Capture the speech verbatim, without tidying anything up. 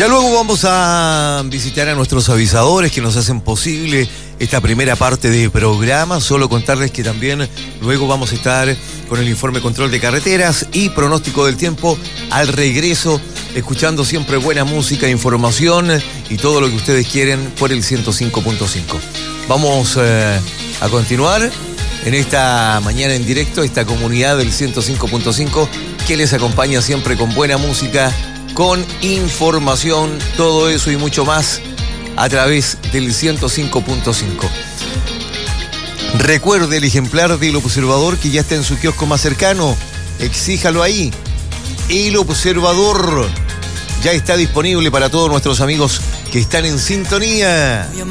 Ya luego vamos a visitar a nuestros avisadores que nos hacen posible esta primera parte del programa. Solo contarles que también luego vamos a estar con el informe control de carreteras y pronóstico del tiempo al regreso, escuchando siempre buena música, información y todo lo que ustedes quieren por el ciento cinco punto cinco. Vamos eh, a continuar en esta mañana en directo, esta comunidad del ciento cinco punto cinco que les acompaña siempre con buena música, con información, todo eso y mucho más a través del ciento cinco punto cinco. Recuerde el ejemplar del Observador que ya está en su kiosco más cercano. Exíjalo ahí. El Observador ya está disponible para todos nuestros amigos que están en sintonía.